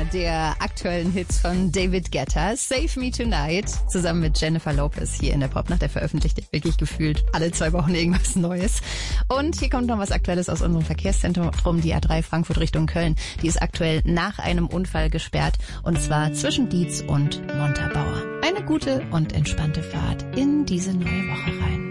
der aktuellen Hits von David Guetta. Save Me Tonight, zusammen mit Jennifer Lopez hier in der Popnacht. Der veröffentlicht wirklich gefühlt alle 2 Wochen irgendwas Neues. Und hier kommt noch was Aktuelles aus unserem Verkehrszentrum, die A3 Frankfurt Richtung Köln. Die ist aktuell nach einem Unfall gesperrt, und zwar zwischen Dietz und Montabaur. Eine gute und entspannte Fahrt in diese neue Woche rein.